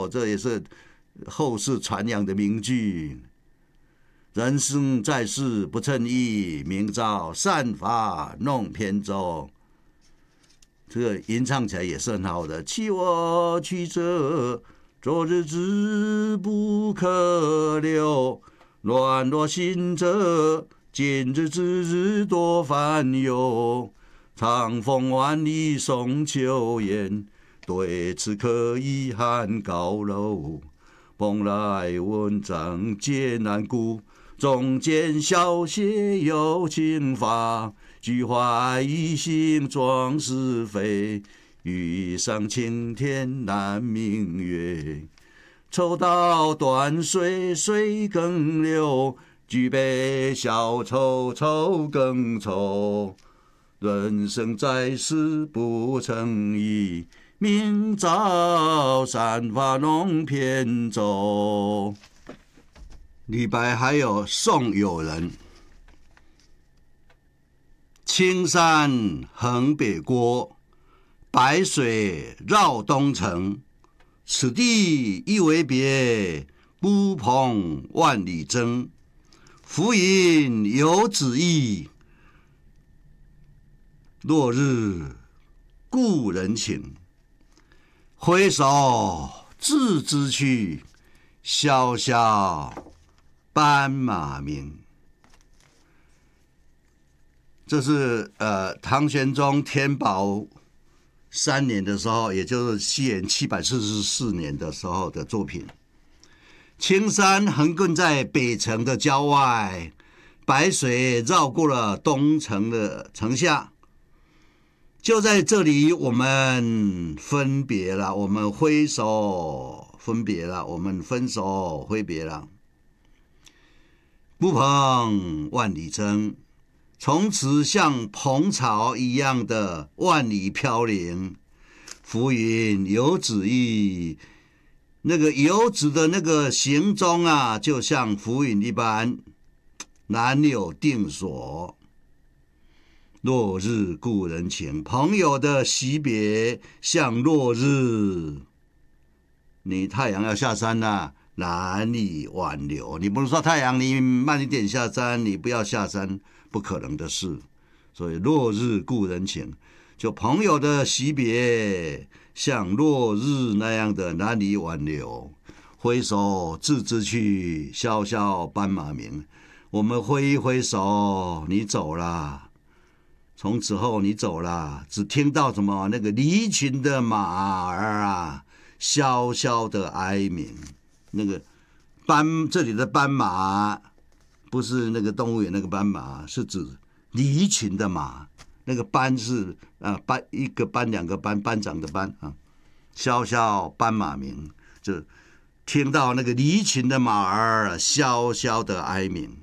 哦，这也是后世传扬的名句。人生在世不称意，明朝善法弄扁舟。这个吟唱起来也是很好的。弃我取者，昨日之不可留；乱我心者，今日之日多烦忧。长风万里送秋雁，对此可以酣高楼。蓬莱文章皆难估，中间小写有情法。菊花一心装是非，欲上青天难明月。抽刀断水水更流，举杯消愁愁更愁。人生在世不称意，明朝散发弄扁舟。李白还有送友人。青山横北郭，白水绕东城。此地一为别，孤蓬万里征。浮云游子意，落日故人情。挥手自知去，萧萧斑马鸣。这是唐玄宗天宝3年的时候，也就是西元744年的时候的作品。青山横亘在北城的郊外，白水绕过了东城的城下。就在这里，我们分别了，我们挥手分别了，我们分手挥别了。孤蓬万里征。从此像蓬草一样的万里飘零。浮云游子意，那个游子的那个行踪啊，就像浮云一般，难有定所。落日故人情，朋友的惜别像落日。你太阳要下山了，难以挽留。你不能说太阳你慢一点下山，你不要下山，不可能的事。所以落日故人情，就朋友的惜别像落日那样的难以挽留。挥手自知去，萧萧斑马鸣。我们挥一挥手，你走了，从此后你走了，只听到什么那个离群的马儿啊，萧萧的哀鸣。那个这里的斑马不是那个动物园那个斑马，是指离群的马。那个斑是一个斑两个斑，班长的班啊。萧萧斑马鸣，就听到那个离群的马儿萧萧的哀鸣。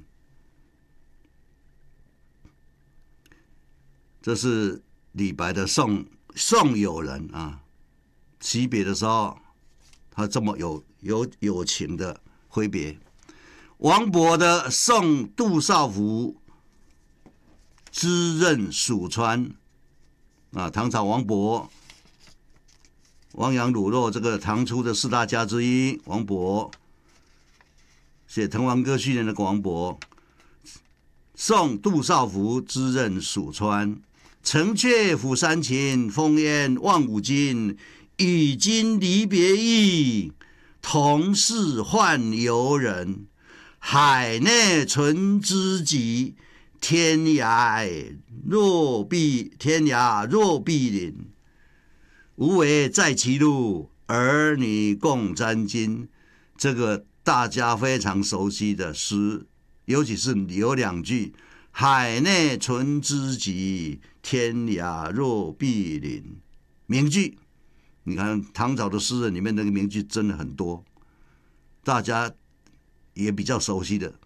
这是李白的送友人啊，惜别的时候，他这么有情的挥别。王勃的送杜少府知任蜀川啊，唐朝王勃，亡羊补牢，这个唐初的4大家之一，王勃写《滕王阁序》的那个王勃，送杜少府知任蜀川。城阙辅三秦，烽烟望五津。与君离别意，同是宦游人。海内存知己，天涯若比邻。无为在歧路，儿女共沾巾。这个大家非常熟悉的诗，尤其是有2句：海内存知己，天涯若比邻。名句，你看唐朝的诗人里面那个名句真的很多，大家也比较熟悉的。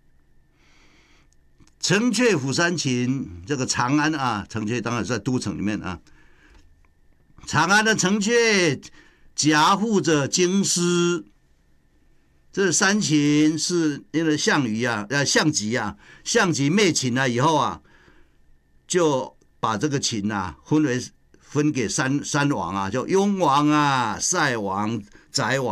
城阙辅三秦，这个长安啊，城阙当然是在都城里面啊。长安的城阙夹护着京师，这三秦是因为项籍灭秦了以后啊，就把这个秦啊分给三王啊，叫雍王啊、塞王、翟王。